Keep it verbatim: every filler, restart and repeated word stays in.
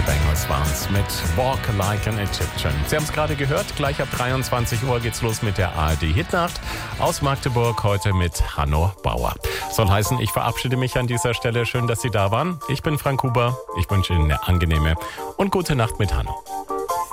Bangles waren's mit Walk Like an Egyptian. Sie haben es gerade gehört, gleich ab dreiundzwanzig Uhr geht's los mit der A R D-Hitnacht aus Magdeburg, heute mit Hanno Bauer. Soll heißen, ich verabschiede mich an dieser Stelle. Schön, dass Sie da waren. Ich bin Frank Huber. Ich wünsche Ihnen eine angenehme und gute Nacht mit Hanno.